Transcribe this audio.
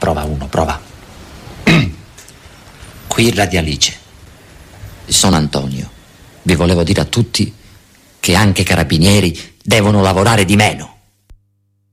prova uno, prova. Qui Radio Alice. Sono Antonio. Vi volevo dire a tutti che anche i carabinieri devono lavorare di meno.